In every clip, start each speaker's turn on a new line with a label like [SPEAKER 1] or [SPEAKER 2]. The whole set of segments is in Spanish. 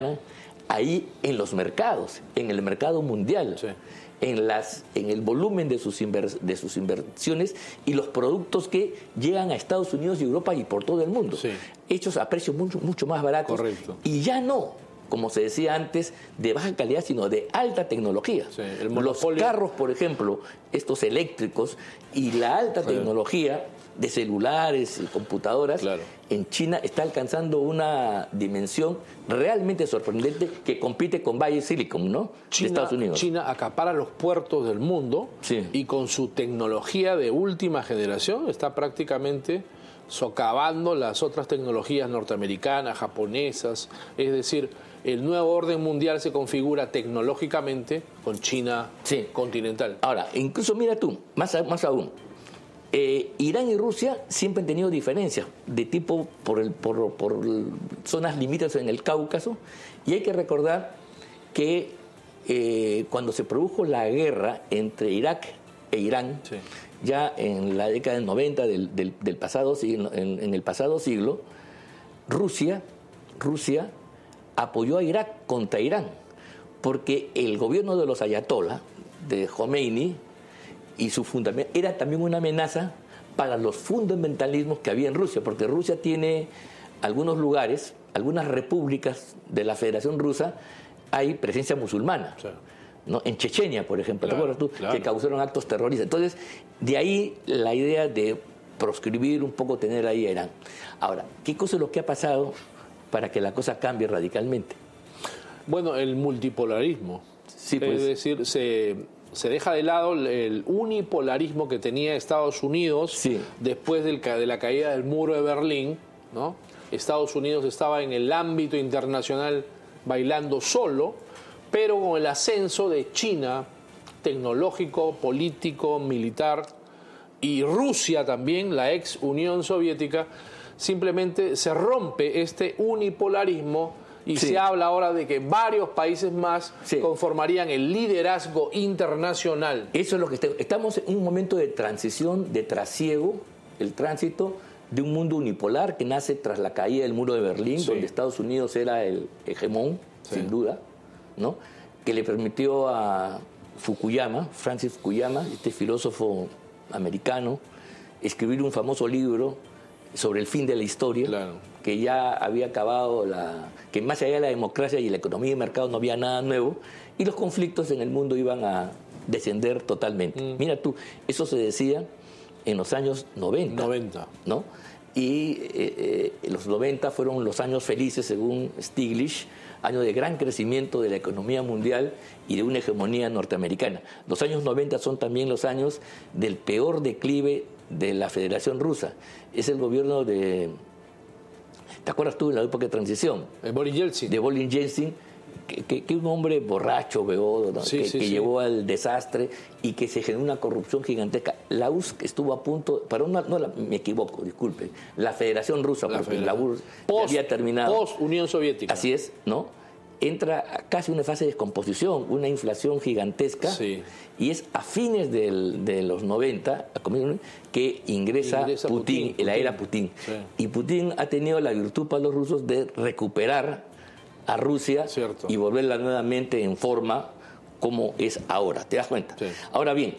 [SPEAKER 1] ahí en los mercados, en el mercado mundial,
[SPEAKER 2] Sí.
[SPEAKER 1] en el volumen de sus inversiones y los productos que llegan a Estados Unidos y Europa y por todo el mundo,
[SPEAKER 2] Sí.
[SPEAKER 1] hechos a precios mucho más baratos.
[SPEAKER 2] Correcto.
[SPEAKER 1] Y ya no, como se decía antes, de baja calidad, sino de alta tecnología.
[SPEAKER 2] Sí, el
[SPEAKER 1] Los
[SPEAKER 2] monopolio.
[SPEAKER 1] carros, por ejemplo, estos eléctricos y la alta tecnología de celulares y computadoras,
[SPEAKER 2] Claro.
[SPEAKER 1] en China está alcanzando una dimensión realmente sorprendente que compite con Valle Silicon, ¿no? De Estados Unidos.
[SPEAKER 2] China acapara los puertos del mundo
[SPEAKER 1] Sí.
[SPEAKER 2] y con su tecnología de última generación está prácticamente socavando las otras tecnologías norteamericanas, japonesas. Es decir, el nuevo orden mundial se configura tecnológicamente con China
[SPEAKER 1] Sí.
[SPEAKER 2] continental.
[SPEAKER 1] Ahora, incluso mira tú, más aún, Irán y Rusia siempre han tenido diferencias de tipo por zonas limítrofes en el Cáucaso, y hay que recordar que cuando se produjo la guerra entre Irak e Irán,
[SPEAKER 2] Sí.
[SPEAKER 1] ya en la década del 90 del pasado siglo, en el pasado siglo, Rusia apoyó a Irak contra Irán, porque el gobierno de los ayatolá, de Khomeini, y su fundamento era también una amenaza para los fundamentalismos que había en Rusia, porque Rusia tiene algunos lugares, algunas repúblicas de la Federación Rusa, hay presencia musulmana.
[SPEAKER 2] Sí.
[SPEAKER 1] ¿No? En Chechenia, por ejemplo,
[SPEAKER 2] Claro,
[SPEAKER 1] ¿te acuerdas tú?
[SPEAKER 2] claro.
[SPEAKER 1] Que causaron actos terroristas. Entonces, de ahí la idea de proscribir un poco, tener ahí a Irán. Ahora, ¿qué cosa es lo que ha pasado para que la cosa cambie radicalmente?
[SPEAKER 2] Bueno, el multipolarismo.
[SPEAKER 1] Sí, pues.
[SPEAKER 2] Es decir, se deja de lado el unipolarismo que tenía Estados Unidos
[SPEAKER 1] Sí.
[SPEAKER 2] después de la caída del muro de Berlín, ¿no? Estados Unidos estaba en el ámbito internacional bailando solo, pero con el ascenso de China, tecnológico, político, militar, y Rusia también, la ex Unión Soviética, simplemente se rompe este unipolarismo y
[SPEAKER 1] Sí.
[SPEAKER 2] se habla ahora de que varios países más
[SPEAKER 1] Sí.
[SPEAKER 2] conformarían el liderazgo internacional.
[SPEAKER 1] Eso es lo que estamos en un momento de transición, de trasiego, el tránsito de un mundo unipolar que nace tras la caída del muro de Berlín,
[SPEAKER 2] Sí.
[SPEAKER 1] donde Estados Unidos era el hegemón,
[SPEAKER 2] Sí.
[SPEAKER 1] sin duda, ¿no? Que le permitió a Francis Fukuyama, este filósofo americano, escribir un famoso libro sobre el fin de la historia,
[SPEAKER 2] Claro.
[SPEAKER 1] que ya había acabado, que más allá de la democracia y la economía de mercado no había nada nuevo, y los conflictos en el mundo iban a descender totalmente. Mira tú, eso se decía en los años 90. ¿No? Y los 90 fueron los años felices, según Stiglitz, años de gran crecimiento de la economía mundial y de una hegemonía norteamericana. Los años 90 son también los años del peor declive de la Federación Rusa. Es el gobierno de... ¿Te acuerdas tú de la época de transición?
[SPEAKER 2] Boris Yeltsin.
[SPEAKER 1] De Boris Yeltsin, que un hombre borracho, beodo, ¿no?
[SPEAKER 2] Sí,
[SPEAKER 1] que
[SPEAKER 2] sí.
[SPEAKER 1] llevó al desastre y que se generó una corrupción gigantesca. La URSS estuvo a punto, me equivoco, disculpe, la Federación Rusa, porque la URSS ya había terminado.
[SPEAKER 2] Post-Unión Soviética.
[SPEAKER 1] Así es, ¿no? Entra casi una fase de descomposición, una inflación gigantesca,
[SPEAKER 2] Sí.
[SPEAKER 1] y es a fines de los 90 que ingresa Putin, en la era Putin.
[SPEAKER 2] Sí.
[SPEAKER 1] Y Putin ha tenido la virtud para los rusos de recuperar a Rusia
[SPEAKER 2] Cierto.
[SPEAKER 1] y volverla nuevamente en forma como es ahora. ¿Te das cuenta?
[SPEAKER 2] Sí.
[SPEAKER 1] Ahora bien,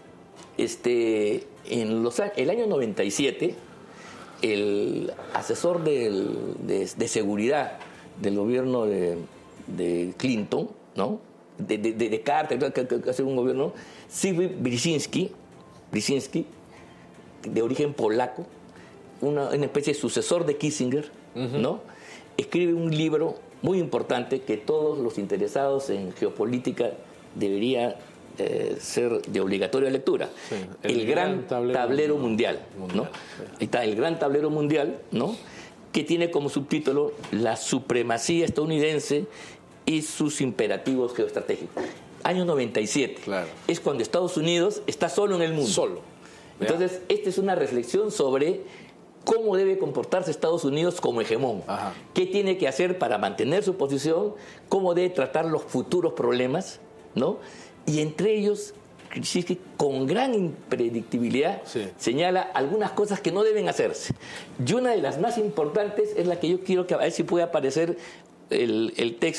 [SPEAKER 1] el año 97, el asesor de seguridad del gobierno de Clinton, ¿no? de Carter, que hace un gobierno, Siergiej Brzezinski, de origen polaco, una especie de sucesor de Kissinger, ¿no? Escribe un libro muy importante que todos los interesados en geopolítica debería ser de obligatoria lectura.
[SPEAKER 2] Sí,
[SPEAKER 1] el gran tablero mundial, ¿no?
[SPEAKER 2] Sí.
[SPEAKER 1] Ahí está, el gran tablero mundial, ¿no? Que tiene como subtítulo La supremacía estadounidense y sus imperativos geoestratégicos. Año 97.
[SPEAKER 2] Claro.
[SPEAKER 1] Es cuando Estados Unidos está solo en el mundo.
[SPEAKER 2] Solo.
[SPEAKER 1] Entonces, esta es una reflexión sobre cómo debe comportarse Estados Unidos como hegemón.
[SPEAKER 2] Ajá.
[SPEAKER 1] ¿Qué tiene que hacer para mantener su posición? ¿Cómo debe tratar los futuros problemas? ¿No? Y entre ellos, con gran impredictibilidad,
[SPEAKER 2] Sí.
[SPEAKER 1] señala algunas cosas que no deben hacerse. Y una de las más importantes es la que yo quiero que a ver si puede aparecer el texto.